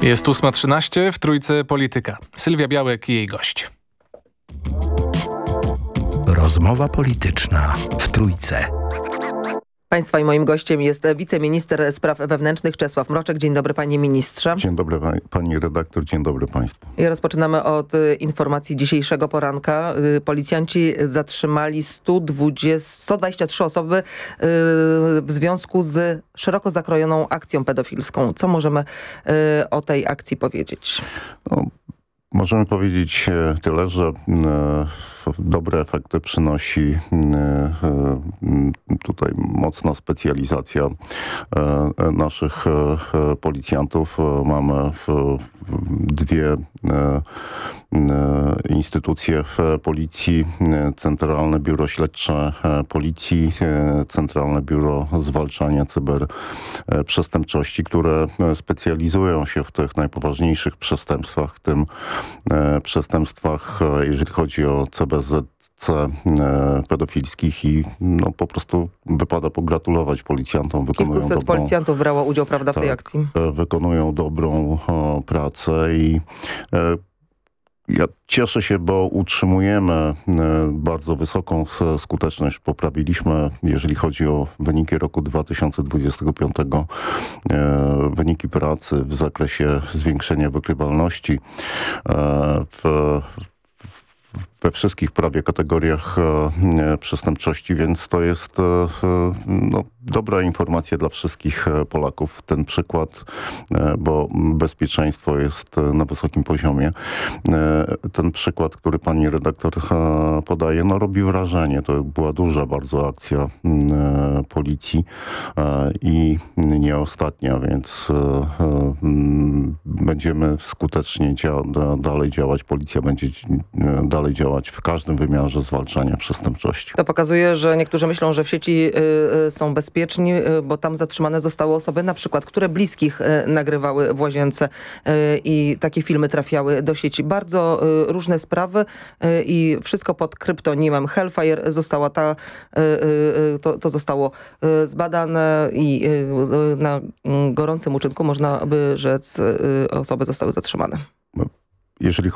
Jest 8:13, w Trójce Polityka. Sylwia Białek i jej gość. Rozmowa polityczna w Trójce. Państwa i moim gościem jest wiceminister spraw wewnętrznych Czesław Mroczek. Dzień dobry, panie ministrze. Dzień dobry pani redaktor, dzień dobry państwu. I rozpoczynamy od informacji dzisiejszego poranka. Policjanci zatrzymali 123 osoby w związku z szeroko zakrojoną akcją pedofilską. Co możemy o tej akcji powiedzieć? Możemy powiedzieć tyle, że dobre efekty przynosi tutaj mocna specjalizacja naszych policjantów. Mamy dwie instytucje w policji, Centralne Biuro Śledcze Policji, Centralne Biuro Zwalczania Cyberprzestępczości, które specjalizują się w tych najpoważniejszych przestępstwach, w tym przestępstwach, jeżeli chodzi o CBZC pedofilskich i po prostu wypada pogratulować policjantom. Kilkuset policjantów brało udział, prawda, w tej akcji? Wykonują dobrą pracę i ja cieszę się, bo utrzymujemy bardzo wysoką skuteczność. Poprawiliśmy, jeżeli chodzi o wyniki roku 2025, wyniki pracy w zakresie zwiększenia wykrywalności we wszystkich prawie kategoriach przestępczości, więc to jest dobra informacja dla wszystkich Polaków. Ten przykład, bo bezpieczeństwo jest na wysokim poziomie. Ten przykład, który pani redaktor podaje, robi wrażenie. To była duża bardzo akcja policji i nie ostatnia, więc będziemy skutecznie dalej działać. Policja będzie dalej działać w każdym wymiarze zwalczania przestępczości. To pokazuje, że niektórzy myślą, że w sieci są bezpieczni, bo tam zatrzymane zostały osoby, na przykład, które bliskich nagrywały w łazience i takie filmy trafiały do sieci. Bardzo różne sprawy i wszystko pod kryptonimem Hellfire to zostało zbadane i na gorącym uczynku, można by rzec, osoby zostały zatrzymane. Jeżeli